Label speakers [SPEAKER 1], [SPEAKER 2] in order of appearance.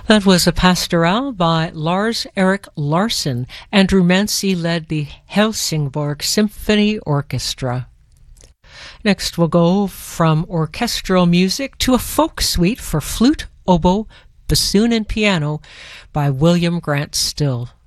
[SPEAKER 1] That was a pastoral by Lars Erik Larsson. Andrew Mancy led the Helsingborg Symphony Orchestra. Next we'll go from orchestral music to a folk suite for flute, oboe, bassoon, and piano by William Grant Still.